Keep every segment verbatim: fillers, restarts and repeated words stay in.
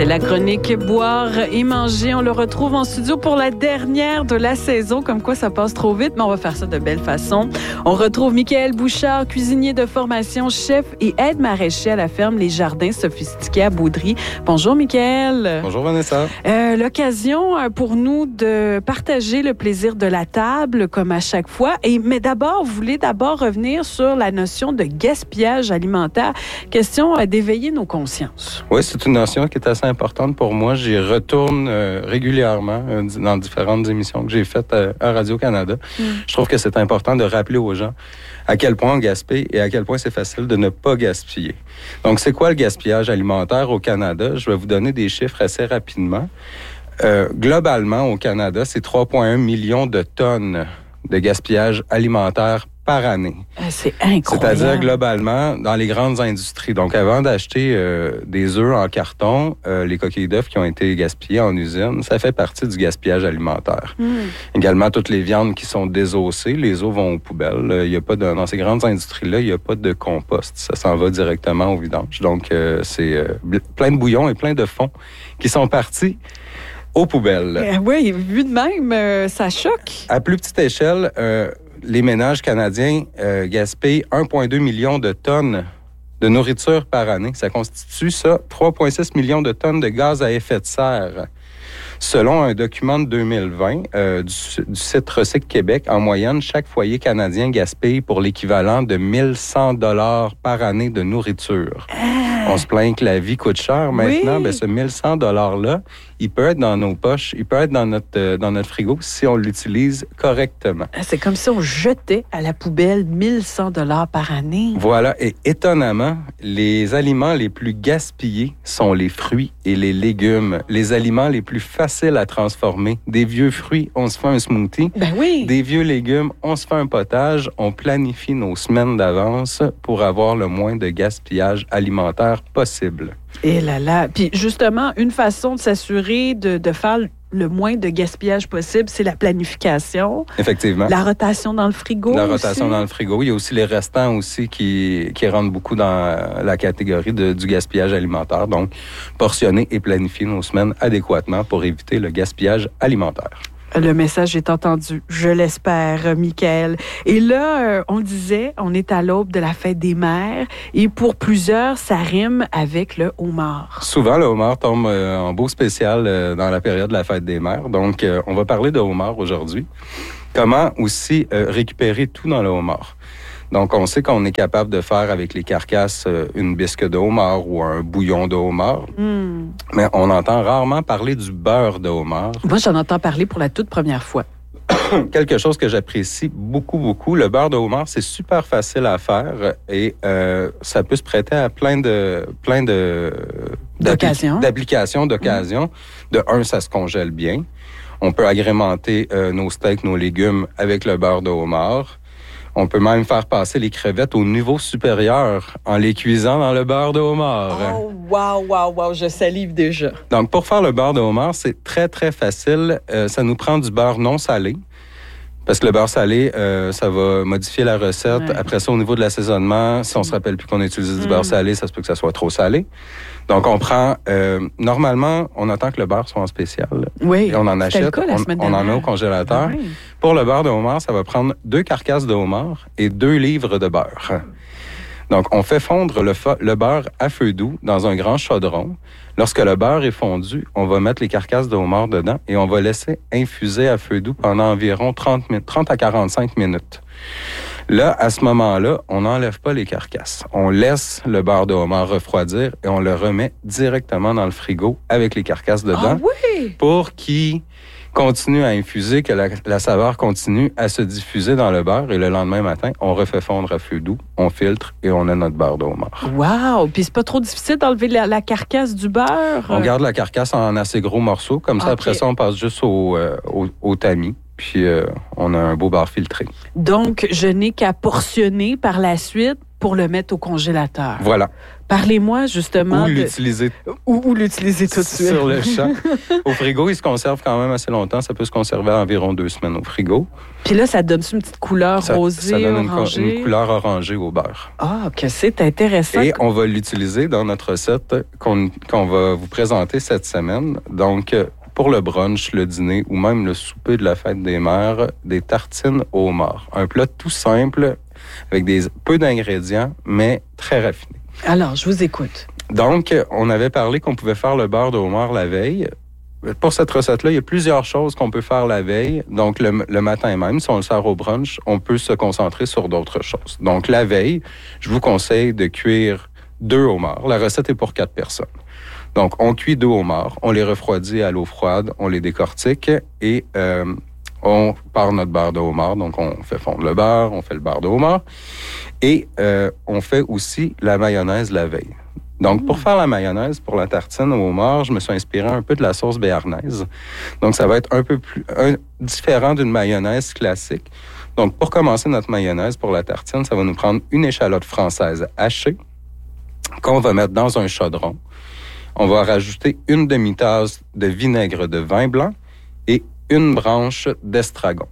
C'est la chronique Boire et manger. On le retrouve en studio pour la dernière de la saison. Comme quoi, ça passe trop vite, mais on va faire ça de belle façon. On retrouve Michaël Bouchard, cuisinier de formation, chef et aide maraîcher à la ferme Les Jardins Sophistiqués à Baudry. Bonjour, Michaël. Bonjour, Vanessa. Euh, l'occasion pour nous de partager le plaisir de la table, comme à chaque fois. Et, mais d'abord, vous voulez d'abord revenir sur la notion de gaspillage alimentaire. Question d'éveiller nos consciences. Oui, c'est une notion qui est assez importante pour moi. J'y retourne euh, régulièrement euh, dans différentes émissions que j'ai faites à, à Radio-Canada. Mm. Je trouve que c'est important de rappeler aux gens à quel point on gaspille et à quel point c'est facile de ne pas gaspiller. Donc, c'est quoi le gaspillage alimentaire au Canada? Je vais vous donner des chiffres assez rapidement. Euh, globalement, au Canada, c'est trois virgule un millions de tonnes de gaspillage alimentaire par année. C'est incroyable. C'est-à-dire globalement dans les grandes industries. Donc, avant d'acheter euh, des œufs en carton, euh, les coquilles d'œufs qui ont été gaspillées en usine, ça fait partie du gaspillage alimentaire. Mm. Également, toutes les viandes qui sont désossées, les os vont aux poubelles. Il y a pas de, dans ces grandes industries-là, il n'y a pas de compost. Ça s'en va directement au vidange. Donc, euh, c'est euh, plein de bouillons et plein de fonds qui sont partis aux poubelles. Euh, oui, vu de même, euh, ça choque. À plus petite échelle, euh, les ménages canadiens euh, gaspillent un virgule deux million de tonnes de nourriture par année. Ça constitue, ça, trois virgule six millions de tonnes de gaz à effet de serre. Selon un document de deux mille vingt euh, du, du site Recycle Québec, en moyenne, chaque foyer canadien gaspille pour l'équivalent de mille cent dollars par année de nourriture. Ah. On se plaint que la vie coûte cher. Maintenant, oui. ben, ce mille cent dollars-là, il peut être dans nos poches, il peut être dans notre, euh, dans notre frigo si on l'utilise correctement. C'est comme si on jetait à la poubelle mille cent dollars par année. Voilà. Et étonnamment, les aliments les plus gaspillés sont les fruits et les légumes. Les aliments les plus faciles à transformer. Des vieux fruits, on se fait un smoothie. Ben oui. Des vieux légumes, on se fait un potage. On planifie nos semaines d'avance pour avoir le moins de gaspillage alimentaire possible. Et là là. Puis justement, une façon de s'assurer de, de faire le moins de gaspillage possible, c'est la planification. Effectivement. La rotation dans le frigo. La rotation aussi. dans le frigo. Il y a aussi les restants aussi qui, qui rentrent beaucoup dans la catégorie de, du gaspillage alimentaire. Donc, portionner et planifier nos semaines adéquatement pour éviter le gaspillage alimentaire. Le message est entendu, je l'espère, Michaël. Et là, euh, on disait, on est à l'aube de la fête des mères et pour plusieurs, ça rime avec le homard. Souvent, le homard tombe euh, en beau spécial euh, dans la période de la fête des mères. Donc, euh, on va parler de homard aujourd'hui. Comment aussi euh, récupérer tout dans le homard? Donc, on sait qu'on est capable de faire avec les carcasses euh, une bisque de homard ou un bouillon de homard. Mm. Mais on entend rarement parler du beurre de homard. Moi, j'en entends parler pour la toute première fois. Quelque chose que j'apprécie beaucoup, beaucoup. Le beurre de homard, c'est super facile à faire et euh, ça peut se prêter à plein de... plein de d'occasions. D'applications, d'occasions. Mm. De un, ça se congèle bien. On peut agrémenter euh, nos steaks, nos légumes avec le beurre de homard. On peut même faire passer les crevettes au niveau supérieur en les cuisant dans le beurre de homard. Oh, wow, wow, wow, je salive déjà. Donc, pour faire le beurre de homard, c'est très, très facile. Euh, ça nous prend du beurre non salé. Parce que le beurre salé, euh, ça va modifier la recette. Ouais. Après ça, au niveau de l'assaisonnement, si on se rappelle plus qu'on utilise du mmh. beurre salé, ça se peut que ça soit trop salé. Donc, on prend... Euh, normalement, on attend que le beurre soit en spécial. Oui, et on en achète. Le cas la on, on en a au congélateur. Oui. Pour le beurre de homard, ça va prendre deux carcasses de homard et deux livres de beurre. Donc, on fait fondre le, fa- le beurre à feu doux dans un grand chaudron. Lorsque le beurre est fondu, on va mettre les carcasses de homard dedans et on va laisser infuser à feu doux pendant environ trente, trente à quarante-cinq minutes. Là, à ce moment-là, on n'enlève pas les carcasses. On laisse le beurre de homard refroidir et on le remet directement dans le frigo avec les carcasses dedans. Ah oui! Pour qu'il continue à infuser, que la, la saveur continue à se diffuser dans le beurre. Et le lendemain matin, on refait fondre à feu doux, on filtre et on a notre beurre de homard. Wow! Puis c'est pas trop difficile d'enlever la, la carcasse du beurre? On garde la carcasse en assez gros morceaux. Comme ça, okay. Après ça, on passe juste au, euh, au, au tamis. Puis, euh, on a un beau beurre filtré. Donc, je n'ai qu'à portionner par la suite pour le mettre au congélateur. Voilà. Parlez-moi justement Ou de... l'utiliser. Ou, ou l'utiliser tout de suite. Sur le champ. Au frigo, il se conserve quand même assez longtemps. Ça peut se conserver environ deux semaines au frigo. Puis là, ça donne une petite couleur ça, rosée, ça donne orangée. Une, une couleur orangée au beurre. Ah, que c'est intéressant. Et on va l'utiliser dans notre recette qu'on, qu'on va vous présenter cette semaine. Donc, pour le brunch, le dîner ou même le souper de la fête des mères, des tartines au homard. Un plat tout simple avec des peu d'ingrédients, mais très raffiné. Alors, je vous écoute. Donc, on avait parlé qu'on pouvait faire le beurre de homard la veille. Pour cette recette-là, il y a plusieurs choses qu'on peut faire la veille. Donc, le, le matin même, si on le sert au brunch, on peut se concentrer sur d'autres choses. Donc, la veille, je vous conseille de cuire deux homards. La recette est pour quatre personnes. Donc, on cuit deux homards, on les refroidit à l'eau froide, on les décortique et euh, on part notre beurre de homard. Donc, on fait fondre le beurre, on fait le beurre de homard et euh, on fait aussi la mayonnaise la veille. Donc, pour faire la mayonnaise pour la tartine au homard, je me suis inspiré un peu de la sauce béarnaise. Donc, ça va être un peu plus un, différent d'une mayonnaise classique. Donc, pour commencer notre mayonnaise pour la tartine, ça va nous prendre une échalote française hachée qu'on va mettre dans un chaudron. On va rajouter une demi-tasse de vinaigre de vin blanc et une branche d'estragon.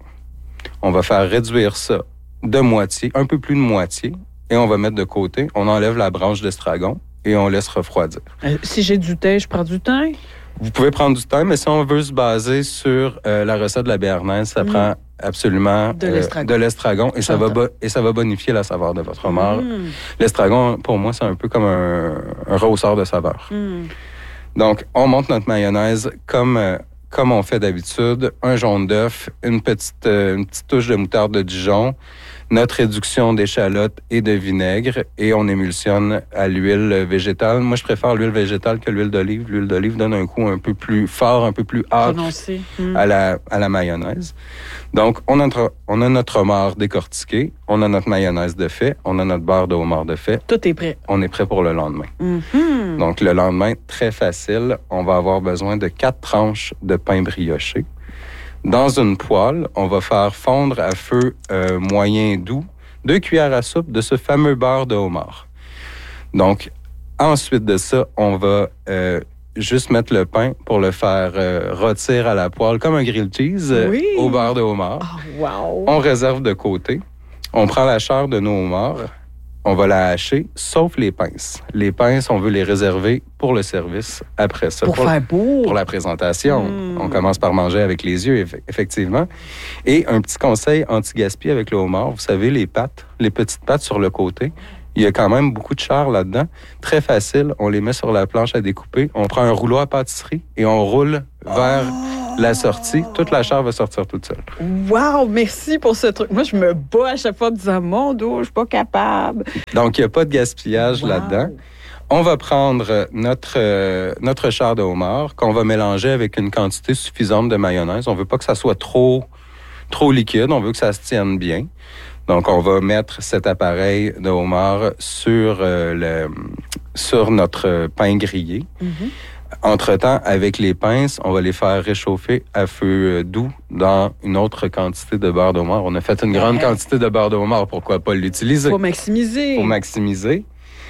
On va faire réduire ça de moitié, un peu plus de moitié, et on va mettre de côté. On enlève la branche d'estragon et on laisse refroidir. Euh, si j'ai du thym, je prends du thym? Vous pouvez prendre du thym, mais si on veut se baser sur euh, la recette de la béarnaise, ça mmh. prend absolument de l'estragon, euh, de l'estragon et, ça va bo- et ça va bonifier la saveur de votre homard. Mmh. L'estragon, pour moi, c'est un peu comme un, un rehausseur de saveur. Mmh. Donc, on monte notre mayonnaise comme, euh, comme on fait d'habitude. Un jaune d'œuf, une petite, euh, une petite touche de moutarde de Dijon, notre réduction d'échalotes et de vinaigre et on émulsionne à l'huile végétale. Moi, je préfère l'huile végétale que l'huile d'olive. L'huile d'olive donne un goût un peu plus fort, un peu plus âpre mmh. à, la, à la mayonnaise. Donc, on a, notre, on a notre homard décortiqué, on a notre mayonnaise de fait, on a notre beurre de homard de fait. Tout est prêt. On est prêt pour le lendemain. Mmh. Donc, le lendemain, très facile, on va avoir besoin de quatre tranches de pain brioché. Dans une poêle, on va faire fondre à feu euh, moyen doux deux cuillères à soupe de ce fameux beurre de homard. Donc, ensuite de ça, on va euh, juste mettre le pain pour le faire euh, rôtir à la poêle comme un grilled cheese euh, oui. au beurre de homard. Oh, wow. On réserve de côté. On prend la chair de nos homards. On va la hacher, sauf les pinces. Les pinces, on veut les réserver pour le service après ça. Pour, pour faire beau. Pour la présentation. Mmh. On commence par manger avec les yeux, effectivement. Et un petit conseil anti-gaspi avec le homard, vous savez, les pattes, les petites pattes sur le côté, il y a quand même beaucoup de chair là-dedans. Très facile, on les met sur la planche à découper. On prend un rouleau à pâtisserie et on roule vers... Oh. La sortie, toute la chair va sortir toute seule. Wow, merci pour ce truc. Moi, je me bats à chaque fois en disant, mon dos, je suis pas capable. Donc, il n'y a pas de gaspillage wow. là-dedans. On va prendre notre, euh, notre chair de homard qu'on va mélanger avec une quantité suffisante de mayonnaise. On veut pas que ça soit trop, trop liquide. On veut que ça se tienne bien. Donc, on va mettre cet appareil de homard sur, euh, le, sur notre pain grillé. Mm-hmm. Entre-temps, avec les pinces, on va les faire réchauffer à feu doux dans une autre quantité de beurre de homard. On a fait une grande ouais. quantité de beurre de homard, pourquoi pas l'utiliser? Faut maximiser. Faut maximiser.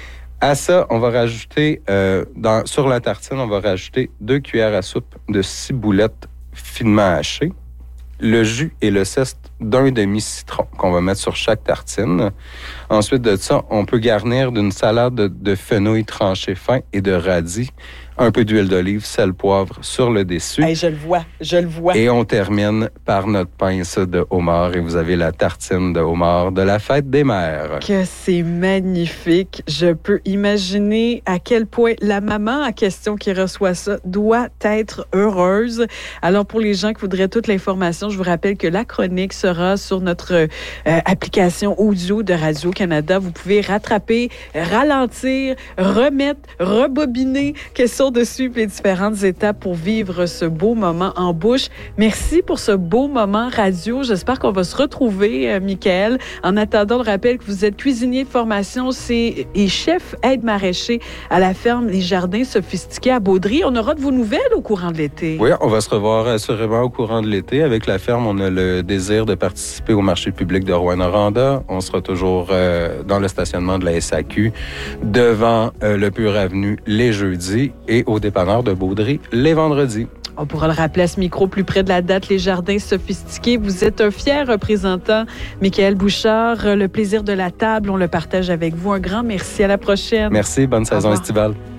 À ça, on va rajouter, euh, dans, sur la tartine, on va rajouter deux cuillères à soupe de ciboulettes finement hachées, le jus et le zeste d'un demi-citron qu'on va mettre sur chaque tartine. Ensuite de ça, on peut garnir d'une salade de, de fenouil tranché fin et de radis, un peu d'huile d'olive, sel, poivre sur le dessus. Hey, je le vois, je le vois. Et on termine par notre pince de homard et vous avez la tartine de homard de la fête des mères. Que c'est magnifique. Je peux imaginer à quel point la maman en question qui reçoit ça doit être heureuse. Alors, pour les gens qui voudraient toute l'information, je vous rappelle que la chronique sera sur notre euh, application audio de Radio-Canada. Vous pouvez rattraper, ralentir, remettre, rebobiner. Question de suivre les différentes étapes pour vivre ce beau moment en bouche. Merci pour ce beau moment radio. J'espère qu'on va se retrouver, euh, Michael. En attendant, le rappel que vous êtes cuisinier de formation c'est, et chef aide-maraîcher à la ferme Les Jardins Sophistiqués à Baudry. On aura de vos nouvelles au courant de l'été. Oui, on va se revoir assurément au courant de l'été. Avec la ferme, on a le désir de participer au marché public de Rouyn-Noranda. On sera toujours euh, dans le stationnement de la S A Q, devant euh, le Pur Avenue les jeudis et au dépanneur de Baudry les vendredis. On pourra le rappeler à ce micro plus près de la date, les jardins sophistiqués. Vous êtes un fier représentant, Michaël Bouchard. Le plaisir de la table, on le partage avec vous. Un grand merci. À la prochaine. Merci. Bonne saison estivale.